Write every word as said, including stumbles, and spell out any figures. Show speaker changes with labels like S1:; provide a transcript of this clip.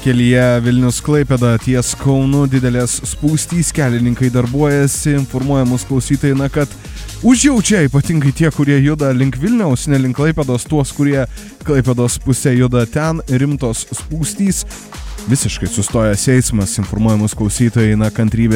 S1: Kelyje Vilnius-Klaipėda ties Kaunu didelės spūstys, kelininkai darbuojasi, informuoja mus klausytojai, na, kad užjaučia ypatingai tie, kurie juda link Vilniaus, ne link Klaipėdos, tuos, kurie Klaipėdos pusė juda ten, rimtos spūstys, visiškai sustojęs eismas, informuoja mus klausytojai, na, kantrybė